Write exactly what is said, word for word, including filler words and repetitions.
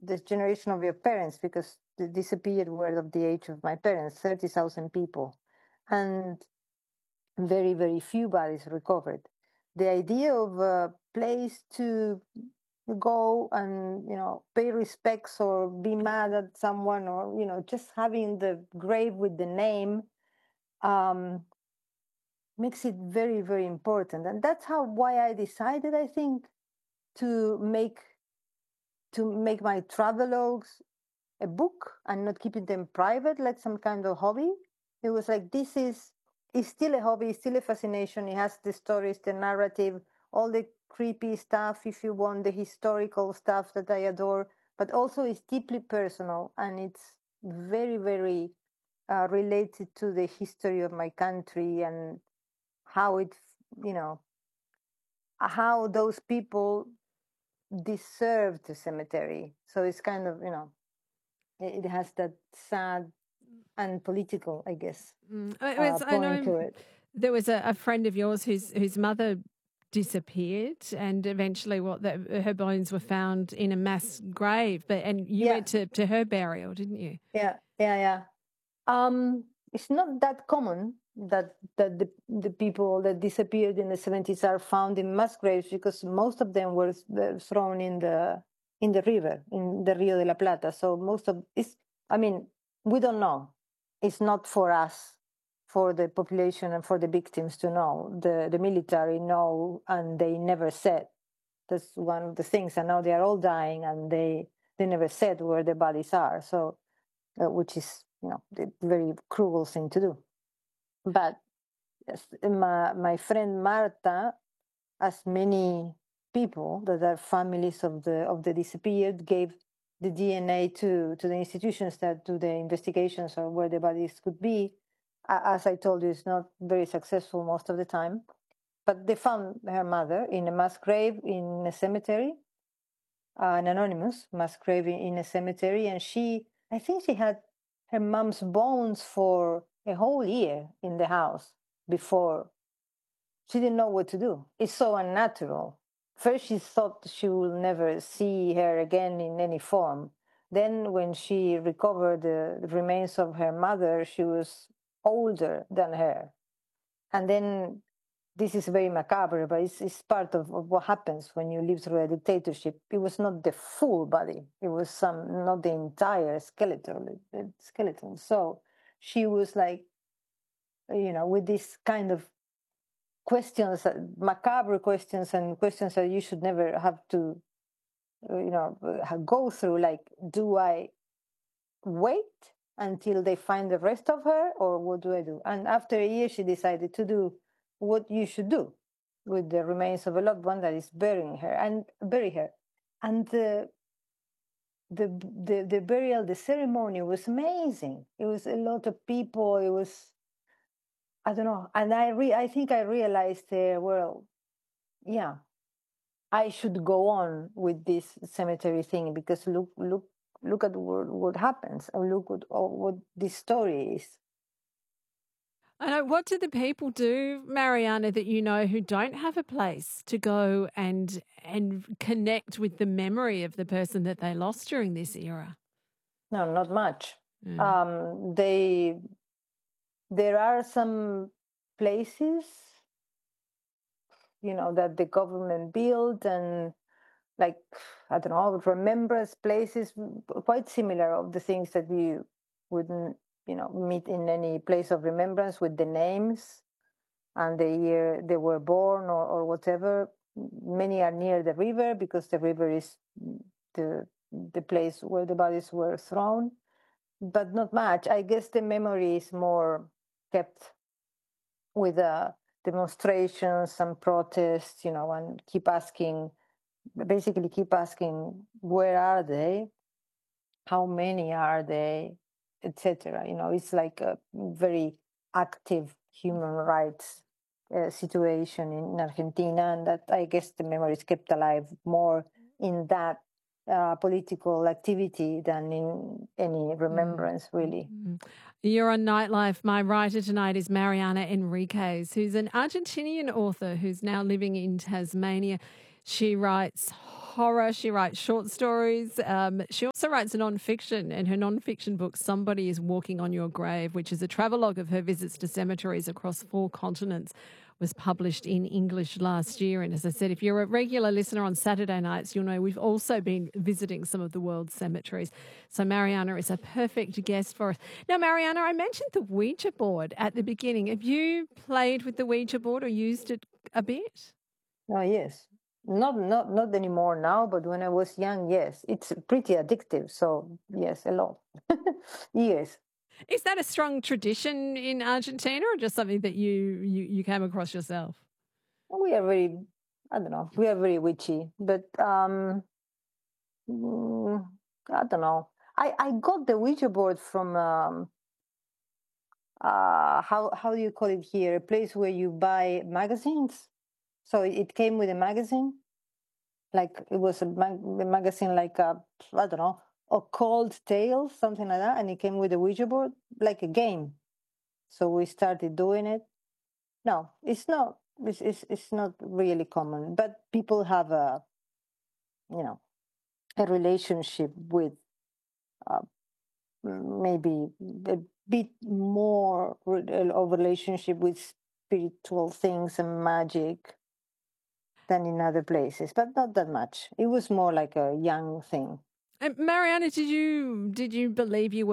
the generation of your parents, because the disappeared were of the age of my parents, thirty thousand people, and very, very few bodies recovered. The idea of a place to go and, you know, pay respects or be mad at someone, or, you know, just having the grave with the name, um, makes it very, very important. And that's how why I decided, I think, to make to make my travelogues a book and not keeping them private like some kind of hobby. It was like, this is it's still a hobby, it's still a fascination. It has the stories, the narrative, all the creepy stuff, if you want, the historical stuff that I adore, but also it's deeply personal, and it's very, very uh, related to the history of my country and how it, you know, how those people deserved the cemetery. So it's kind of, you know, it, it has that sad and political, I guess, Mm. uh, It's, I point know to it. there was a, a friend of yours whose whose mother disappeared, and eventually, what the, her bones were found in a mass grave. But and you Yeah, went to, to her burial, didn't you? yeah, yeah, yeah. Um, it's not that common that that the the people that disappeared in the seventies are found in mass graves, because most of them were uh, thrown in the in the river, in the Rio de la Plata. So most of it's, I mean, we don't know. It's not for us, for the population and for the victims to know. The the military know, and they never said. That's one of the things. And now they are all dying, and they they never said where the bodies are. So, uh, which is, you know, the very cruel thing to do. But yes, my my friend Marta, as many people that are families of the of the disappeared, gave the D N A to to the institutions that do the investigations or where the bodies could be. As I told you, it's not very successful most of the time. But they found her mother in a mass grave in a cemetery, uh, an anonymous mass grave in a cemetery, and she, I think she had her mom's bones for a whole year in the house before. She didn't know what to do. It's so unnatural. First, she thought she will never see her again in any form. Then, when she recovered the remains of her mother, she was older than her. And then, this is very macabre, but it's, it's part of, of what happens when you live through a dictatorship. It was not the full body; it was some, not the entire skeleton. Skeleton. So she was like, you know, with this kind of questions, uh, macabre questions, and questions that you should never have to, uh, you know, uh, go through. Like, do I wait until they find the rest of her, or what do I do? And after a year, she decided to do what you should do with the remains of a loved one, that is burying her and bury her. And the the the, the burial, the ceremony was amazing. It was a lot of people. It was, I don't know, and I re- I think I realized, uh, well, yeah, I should go on with this cemetery thing, because look, look, look at what, what happens, and look at oh, what this story is. I know. What do the people do, Mariana, that you know who don't have a place to go and and connect with the memory of the person that they lost during this era? No, not much. Mm. Um, they there are some places, you know, that the government built, and like, I don't know, remembrance places, quite similar of the things that you wouldn't, you know, meet in any place of remembrance, with the names and the year they were born, or, or whatever. Many are near the river, because the river is the the place where the bodies were thrown, but not much. I guess the memory is more kept with uh, demonstrations and protests, you know, and keep asking, basically keep asking, where are they? How many are they? Etc. You know, it's like a very active human rights uh, situation in Argentina, and that, I guess, the memory is kept alive more in that uh, political activity than in any Mm. remembrance, really. Mm. You're on Nightlife. My writer tonight is Mariana Enriquez, who's an Argentinian author who's now living in Tasmania. She writes horror. She writes short stories. Um, she also writes non-fiction, and her non-fiction book, Somebody is Walking on Your Grave, which is a travelogue of her visits to cemeteries across four continents, was published in English last year. And as I said, if you're a regular listener on Saturday nights, you'll know we've also been visiting some of the world's cemeteries. So Mariana is a perfect guest for us. Now, Mariana, I mentioned the Ouija board at the beginning. Have you played with the Ouija board or used it a bit? Oh, yes. Not not not anymore now, but when I was young, yes. It's pretty addictive. So yes, a lot. Yes. Is that a strong tradition in Argentina or just something that you, you, you came across yourself? We are very, I don't know, we are very witchy, but um, mm, I don't know. I, I got the Ouija board from, um, uh, how, how do you call it here? A place where you buy magazines. So it came with a magazine. Like it was a, mag- a magazine like, a, I don't know, Occult Tales, something like that. And it came with a Ouija board, like a game. So we started doing it. No, it's not. It's, it's, it's not really common, but people have a, you know, a relationship with uh, maybe a bit more of relationship with spiritual things and magic than in other places, but not that much. It was more like a young thing. And Mariana, did you did you believe you were